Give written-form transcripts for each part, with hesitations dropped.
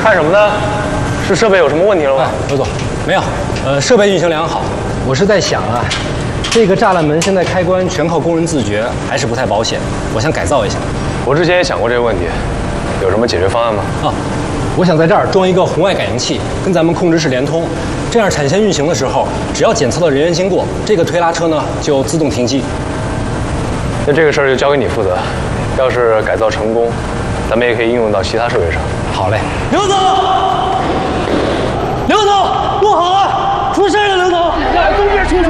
看什么呢？是设备有什么问题了吗？ 刘总，没有，设备运行良好。我是在想啊，这个栅栏门现在开关全靠工人自觉，还是不太保险。我想改造一下。 我之前也想过这个问题，有什么解决方案吗？ 我想在这儿装一个红外感应器，跟咱们控制室连通，这样产线运行的时候，只要检测到人员经过，这个推拉车呢就自动停机。 那这个事儿就交给你负责。要是改造成功，咱们也可以应用到其他设备上。 好嘞， 刘总，刘总，不好啊，出事了，刘总！都别出去！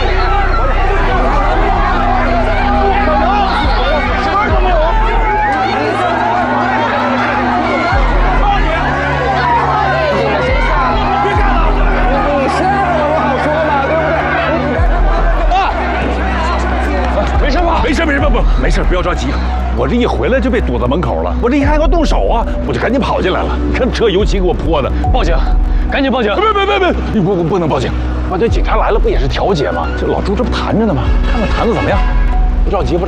没事，不要着急。我这一回来就被堵在门口了，我这一看要动手啊，我就赶紧跑进来了。看车油漆给我泼的， 报警，赶紧报警！ 别，不能报警。那这警察来了不也是调解吗？这老朱这不谈着呢吗？看看谈的怎么样？不着急。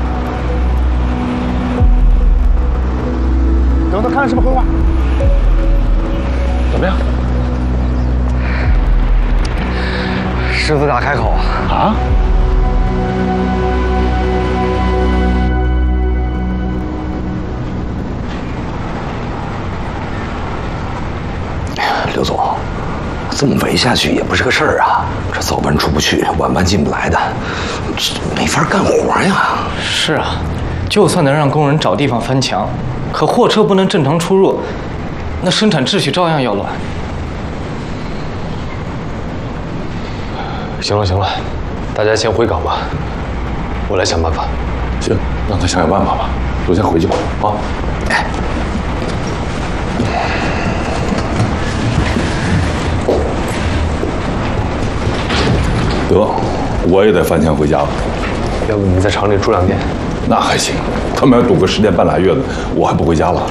等他看看是不是绘画。怎么样？ 狮子大开口啊！ 刘总，这么围下去也不是个事儿啊！这早班出不去，晚班进不来的，这没法干活呀。 是啊，就算能让工人找地方翻墙，可货车不能正常出入，那生产秩序照样要乱。 行了，大家先回岗吧，我来想办法。 行，让他想办法吧。我先回去吧。啊，哎。得，我也得翻墙回家了。 要不你在厂里住2天？ 那还行，他们要堵个10天半拉月的，我还不回家了。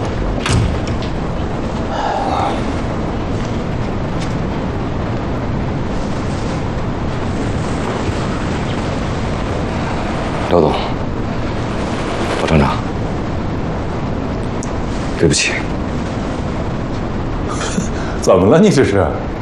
刘总，保厂长，对不起。 怎么了？你这是？